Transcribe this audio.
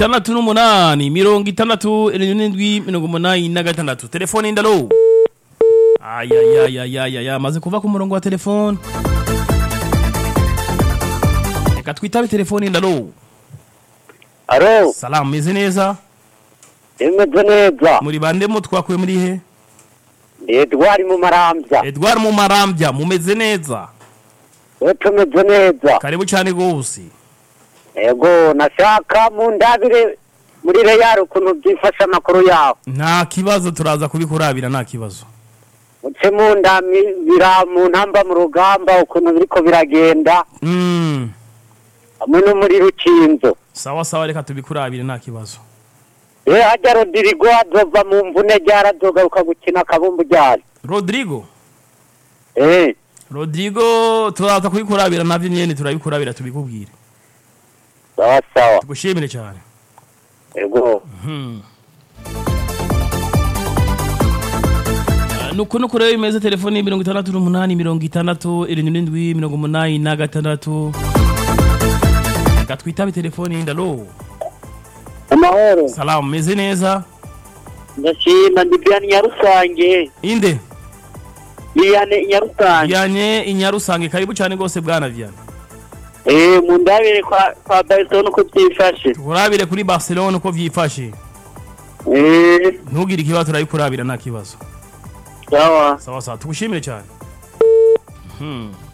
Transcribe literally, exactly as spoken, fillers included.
itandatu n'umunani mirongo itandatu irindwi mirongo umunani na gatandatu. Telefone indalo. Ayayayayaya maze kuva ku murongo wa telefone. Reka twitabe telefone indalo. Alo. Salam, meze neza? Imeze neza. Muri bande mu twakuye muri he? Edward mu Marambya. Edward mu Marambya, mumeze neza? Tumeze neza. Karibu cyane gose. Ego nashaka mu ndabire muri Real ukuntu byifasha makuru yawo. Nta kibazo turaza kubikurabira nta kibazo. Uce mu ndami bira mu ntamba mu rugamba ukuntu biriko biragenda. Mm. Amwe no muri rukinzo. Sawa sawa reka tubikurabire nta kibazo. Eh hajya Rodrigo azova mu mvune ryaradoga ukagukina kabumbu ryari. Rodrigo? Eh. Rodrigo turaza kubikurabira navyo nyene turabikurabira tubikubwire. Sawa sawa. Tugushimire cyane. Ego. Mhm. Nuko nuko rero imeze telefone mirongo itandatu n'umunani mirongo itandatu irindwi mirongo umunani na gatandatu. Gatwitabe telefone indalo. Amahoro. Salam, meze neza? Ndashima ndi Biane Nyarusange. Inde? Biane Nyarusange. Biane Inyarusange, karibu cyane gose bwana Biane. Eh mundabire kwa kwa Barcelona ko byifashe. Turabire kuri Barcelona ko vyifashe. Eh ntugire ikibazo turayikurabira nta kibazo. sawa. Sawa sawa tugushimire cyane. Mhm.